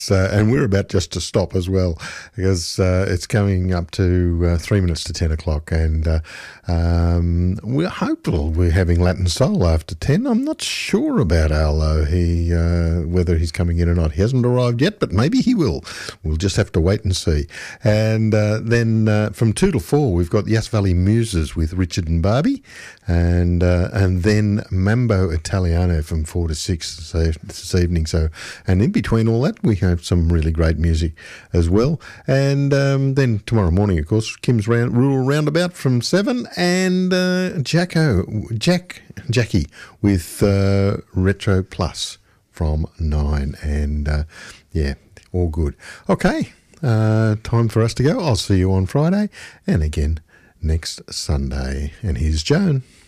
And we're about just to stop as well because it's coming up to 3 minutes to 10 o'clock, and we're hopeful we're having Latin Soul after 10. I'm not sure about Arlo, whether he's coming in or not. He hasn't arrived yet, but maybe he will. We'll just have to wait and see. And then from 2 to 4, we've got Yass Valley Muses with Richard and Barbie, and then Mambo Italiano from 4 to 6 this evening. So, and in between all that, we have some really great music as well. And then tomorrow morning, of course, Kim's Rural Roundabout from 7, and Jackie with Retro Plus from 9. And yeah, all good. Okay, time for us to go. I'll see you on Friday and again next Sunday. And here's Joan.